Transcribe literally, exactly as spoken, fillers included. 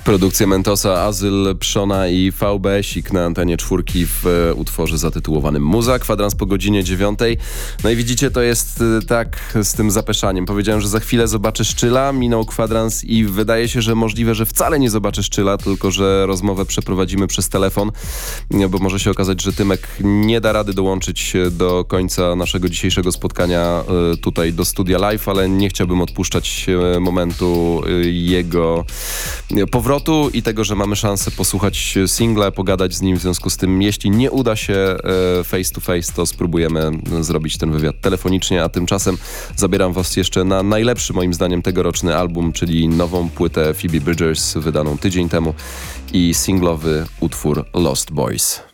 Produkcja Mentosa, Azyl, Przona i V B Sik na antenie czwórki w utworze zatytułowanym Muza. Kwadrans po godzinie dziewiątej. No i widzicie, to jest tak z tym zapeszaniem. Powiedziałem, że za chwilę zobaczę Szczyla, minął kwadrans i wydaje się, że możliwe, że wcale nie zobaczę Szczyla, tylko że rozmowę przeprowadzimy przez telefon, bo może się okazać, że Tymek nie da rady dołączyć do końca naszego dzisiejszego spotkania tutaj do studia live, ale nie chciałbym odpuszczać momentu jego powrotu i tego, że mamy szansę posłuchać singla, pogadać z nim. W związku z tym, jeśli nie uda się face to face, to spróbujemy zrobić ten wywiad telefonicznie, a tymczasem zabieram was jeszcze na najlepszy moim zdaniem tegoroczny album, czyli nową płytę Phoebe Bridgers wydaną tydzień temu i singlowy utwór Lost Boys.